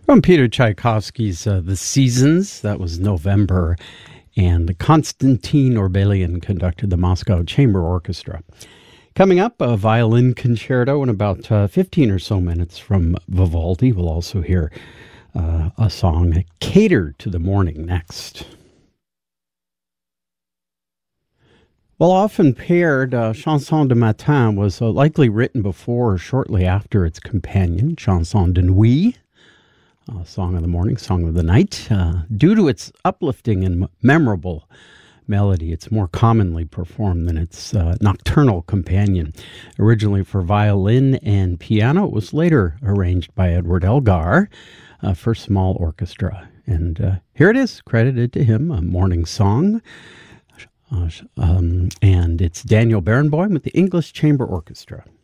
From Peter Tchaikovsky's The Seasons, that was November, and Konstantin Orbelian conducted the Moscow Chamber Orchestra. Coming up, a violin concerto in about 15 or so minutes from Vivaldi. We'll also hear a song catered to the morning next. Well, often paired, Chanson de Matin was likely written before or shortly after its companion, Chanson de Nuit, Song of the Morning, Song of the Night. Due to its uplifting and memorable melody, it's more commonly performed than its nocturnal companion. Originally for violin and piano, it was later arranged by Edward Elgar for small orchestra. And here it is, credited to him, a morning song. And it's Daniel Barenboim with the English Chamber Orchestra.